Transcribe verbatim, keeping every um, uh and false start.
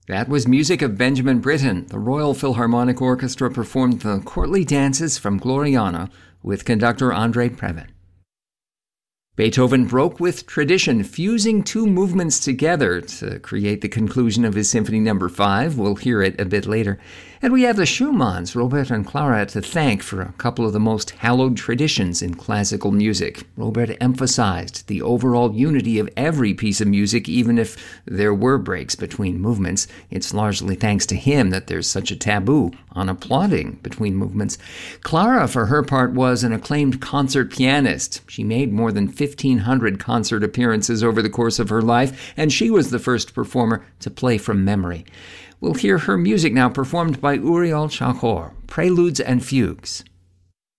That was music of Benjamin Britten. The Royal Philharmonic Orchestra performed the courtly dances from Gloriana with conductor Andre Previn. Beethoven broke with tradition, fusing two movements together to create the conclusion of his Symphony Number five. We'll hear it a bit later. And we have the Schumanns, Robert and Clara, to thank for a couple of the most hallowed traditions in classical music. Robert emphasized the overall unity of every piece of music, even if there were breaks between movements. It's largely thanks to him that there's such a taboo on applauding between movements. Clara, for her part, was an acclaimed concert pianist. She made more than fifteen hundred concert appearances over the course of her life, and she was the first performer to play from memory. We'll hear her music now performed by Uriel Chakor, Preludes and Fugues.